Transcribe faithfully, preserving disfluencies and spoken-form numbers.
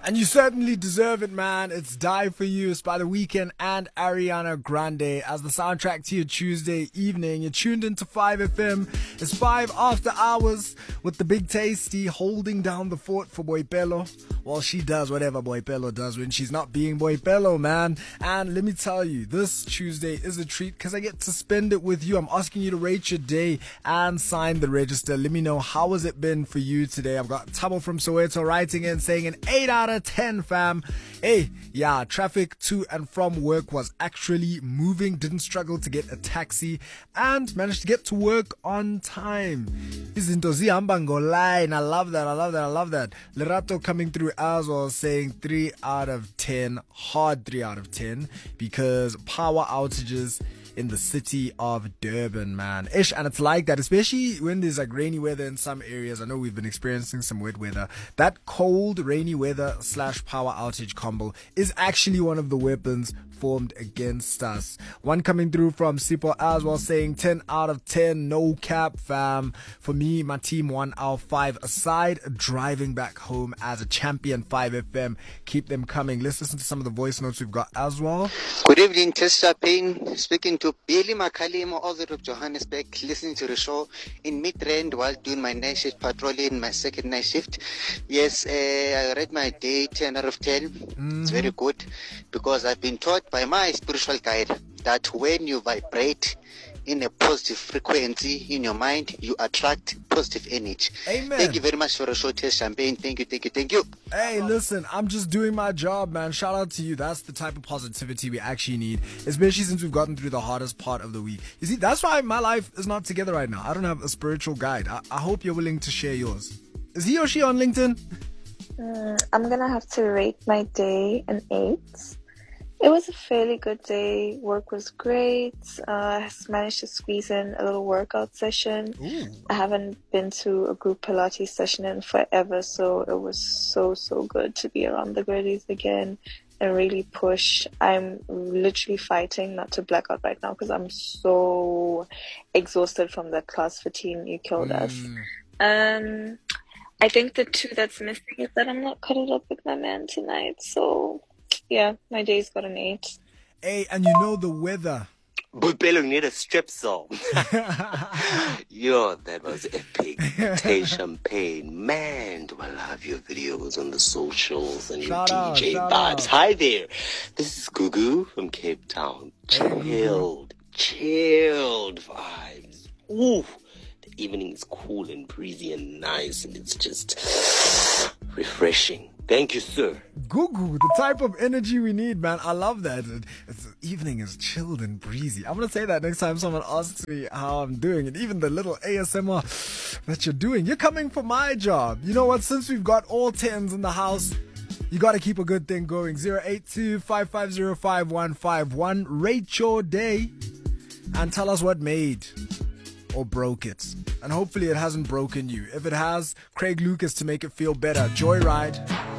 And you certainly deserve it, man. It's Die For You. It's by The Weeknd and Ariana Grande as the soundtrack to your Tuesday evening. You're tuned into five F M. It's five after hours with the Big Tasty holding down the fort for Boipelo. Well, she does whatever Boipelo does when she's not being Boipelo, man. And let me tell you, this Tuesday is a treat because I get to spend it with you. I'm asking you to rate your day and sign the register. Let me know, how has it been for you today? I've got Tabo from Soweto writing in saying an eight out of ten, fam. Hey, yeah, traffic to and from work was actually moving. Didn't struggle to get a taxi and managed to get to work on time. Izinto zihamba ngoline. I love that. I love that. I love that. Lerato coming through as well, saying three out of ten. Hard three out of ten because power outages in the city of Durban, man. Ish, and it's like that, especially when there's like rainy weather in some areas. I know we've been experiencing some wet weather. That cold, rainy weather slash power outage combo is actually one of the weapons formed against us. One coming through from Sipo as well, saying ten out of ten, no cap, fam. For me, my team won our five aside, driving back home as a champion. Five F M, keep them coming. Let's listen to some of the voice notes we've got as well. Good evening, Tessa Payne, speaking to Billy Makalimo, author of Johannesburg, listening to the show in Midrand while doing my night shift patrolling, my second night shift. Yes, uh, I read my day ten out of ten. Mm-hmm. It's very good because I've been taught by my spiritual guide that when you vibrate in a positive frequency in your mind, you attract positive energy. Amen. Thank you very much for the show, Tess Champagne. Thank you, thank you, thank you. Hey, listen, I'm just doing my job, man. Shout out to you. That's the type of positivity we actually need, especially since we've gotten through the hardest part of the week. You see, that's why my life is not together right now. I don't have a spiritual guide. I, I hope you're willing to share yours. Is he or she on LinkedIn? Mm, I'm going to have to rate my day an eight. It was a fairly good day. Work was great. Uh, I managed to squeeze in a little workout session. Ooh. I haven't been to a group Pilates session in forever, so it was so, so good to be around the girlies again and really push. I'm literally fighting not to black out right now because I'm so exhausted from the class fatigue you killed Mm. us. Um, I think the two that's missing is that I'm not cuddled up with my man tonight, so... yeah, my day's got an eight. Hey, and you know the weather. Boipelo need a strip song. Yo, that was epic. Tay Champagne. Man, do I love your videos on the socials and Shout your out, D J shout vibes. out. Hi there. This is Gugu from Cape Town. Chilled, chilled vibes. Ooh, the evening is cool and breezy and nice, and it's just refreshing. Thank you, sir. Gugu, the type of energy we need, man. I love that. It's, the evening is chilled and breezy. I'm going to say that next time someone asks me how I'm doing. And even the little A S M R that you're doing. You're coming for my job. You know what? Since we've got all tens in the house, you got to keep a good thing going. zero eight two, five five zero, five one five one. Rate your day and tell us what made or broke it. And hopefully it hasn't broken you. If it has, Craig Lucas to make it feel better. Joyride.